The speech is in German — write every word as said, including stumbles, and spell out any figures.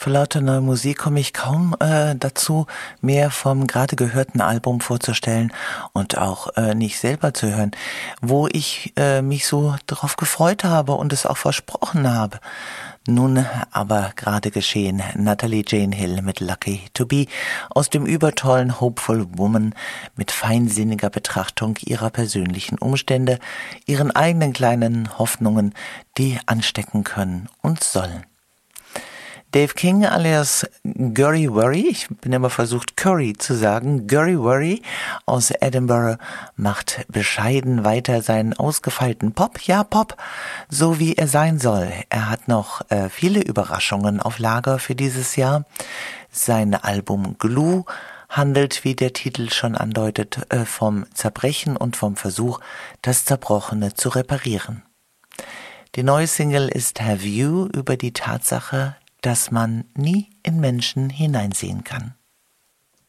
Vor lauter neuer Musik komme ich kaum äh, dazu, mehr vom gerade gehörten Album vorzustellen und auch äh, nicht selber zu hören, wo ich äh, mich so drauf gefreut habe und es auch versprochen habe. Nun aber gerade geschehen, Natalie Jane Hill mit Lucky to Be aus dem übertollen Hopeful Woman mit feinsinniger Betrachtung ihrer persönlichen Umstände, ihren eigenen kleinen Hoffnungen, die anstecken können und sollen. Dave King alias Gurry Worry, ich bin immer versucht Curry zu sagen, Gurry Worry aus Edinburgh macht bescheiden weiter seinen ausgefeilten Pop, ja Pop, so wie er sein soll. Er hat noch äh, viele Überraschungen auf Lager für dieses Jahr. Sein Album Glue handelt, wie der Titel schon andeutet, äh, vom Zerbrechen und vom Versuch, das Zerbrochene zu reparieren. Die neue Single ist Have You über die Tatsache, dass man nie in Menschen hineinsehen kann.